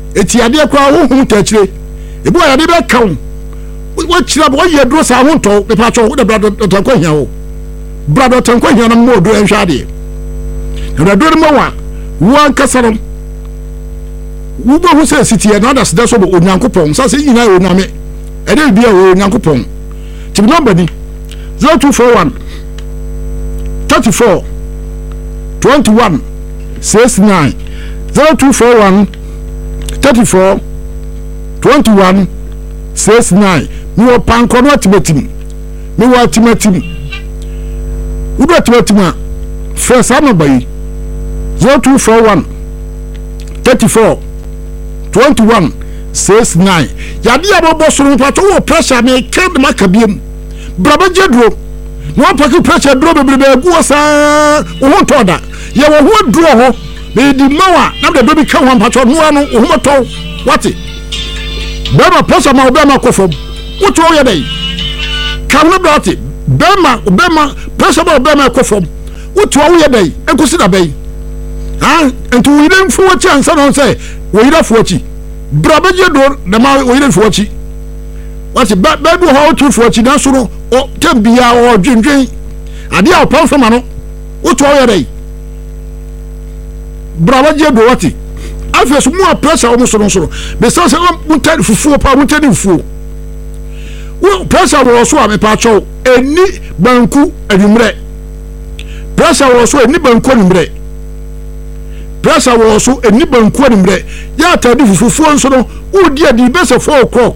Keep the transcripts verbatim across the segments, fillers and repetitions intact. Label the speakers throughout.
Speaker 1: eti ade kwa wo hu tachire ebu ya de be kan wo chira bo ye dro sa ho to be pa cho wo de brado tankwa hia wo brado tankwa hia na mo do enhwa de na do mo wa wo ankasarom wo bo hu se sitie na das da so bo onyankopon sa se nyina yo nyame e de bia wo onyankopon ti number ni zero two four one thirty-four twenty-one sixty-nine zero two four one thirty-four twenty-one sixty-nine mi wo panko no atimatim mi wo atimatim wo do atimatim first number yi zero two four one thirty-four twenty-one sixty-nine yadi abobo suru pato wo pressure me ked makabiem braba jedro no paki pressure dro bebrebe gu sa wo toda ye wo ho dro ho be di mawa na de bebi ka ho pato no ano wo moto wati bema pressure ma obema kofom wo to ye dai ka no brati bema obema pressure ma obema kofom wo to wo ye dai enkusi da bai ha entu we dem fu wachi ansa no say we ira fu wachi braba jedro na ma we ira fu wachi wati ba ba do ho tu fu wachi na so no o tambia o dwendwen ade a opon fama no wo to wo ye dai braba jedro wati afeso mu a pressure o so no so be so say mu tadi fufu pa mu tadi fufu wo pressure wo so a me pa cho eni banku adumre pressure wo so eni banku adumre pressure wo so eni banku adumre ya tadi fufu nso no wo di adi be se four o'clock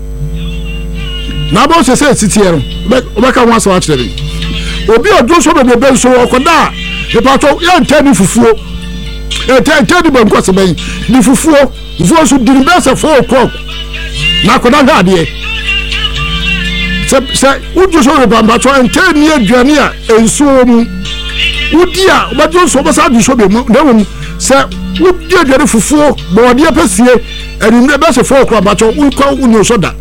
Speaker 1: na bo se se sitier o be ka wan so a kire obi ojo so be be so okoda e pa cho ya tadi fufu e tadi banku se ben di fufu fufu so di be se four o'clock na koda ga de se se ujo so be bamba cho enteni aduane a enso mu udi a obajo so be sa du so be mu na wo se udi aduane fufuo bo de apasie erinre be se four o'clock ba cho unko unyo so da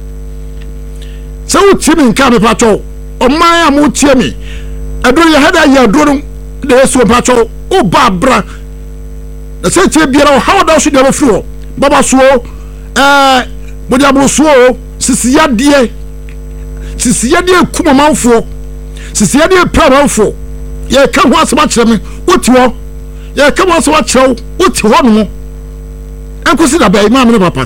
Speaker 1: se uti mi nka me pa cho o man a mu tie mi adoro ye hada ye adoro de so pa cho o ba bra se tie biara o how da so de be fro baba so eh bo de abo so sisi ya de sisi ya de kuma manfo sisi ya de pra manfo ye ka ho asema kire me oti ho ye ka ho asema kire oti ho no enkosi da bai ma me papa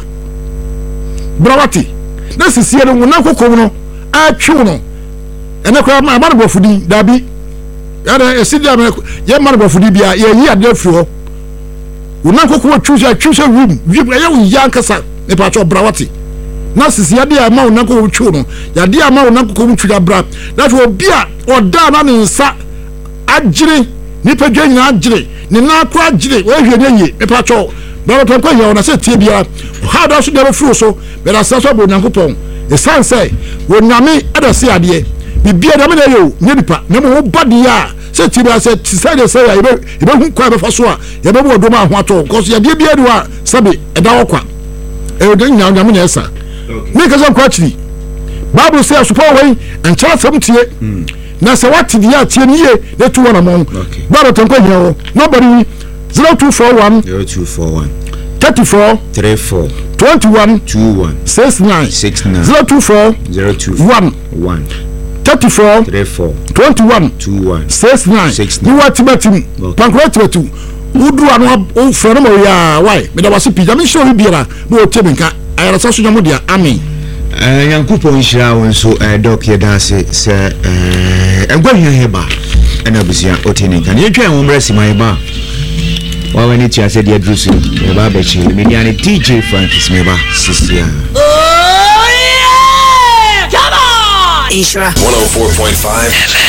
Speaker 1: brawati na sisi ya no na kokko no a twu no ene kwa ma ma bo fudi dabi ya da esidi am ye ma bo fudi bia ye yi ade afi ho una kokko twu sha twu sha wim wim ye wo ya nkasa ne pa cho brawati na sisi ya dia ma wo nanko twu no ya dia ma wo nanko ko twu ya bra na so bia oda na ne nsa agire ni pedwa nyina agire ni na akwa agire we hwe ne ye e pa cho ba to ko ya na se tie bia ha da so de furu so be da sa so bo nyankopon e san say wo nyame ada se ade bibia da me na yo nye nipa na mo ba dia se tie bia se ti say de say ya e be hu kwa be fa so a ya be bo do ma ho ato ko so ya de bia de wa sabe e da wo kwa e o de nyame na esa me ka so kwa chiri Bible says support way and chara seventy na se wati dia tie nie de tu wana mon Bible tanko hia nobody zero two four one
Speaker 2: zero two four one
Speaker 1: thirty-four
Speaker 2: thirty-four
Speaker 1: twenty-one
Speaker 2: twenty-one
Speaker 1: sixty-nine
Speaker 2: sixty-nine
Speaker 1: zero two four
Speaker 2: zero two
Speaker 1: one
Speaker 2: one
Speaker 1: thirty-four
Speaker 2: thirty-four
Speaker 1: twenty-one
Speaker 2: twenty-one
Speaker 1: sixty-nine
Speaker 2: sixty-nine
Speaker 1: you what betim pancreatic betu udu anu o fere mo ya why me da wase pija me show biara no o tebenka ayara saso nyamo dia amen
Speaker 2: eh yankopon hira won so eh doc ye dase se eh engwahia heba ena busia otini kan ye twa won bresi mai ba wa wani tia se dia drusu e ba ba chi me dia ni D J Francis me ba sisia
Speaker 3: oh yeah come on Ishra
Speaker 4: one oh four point five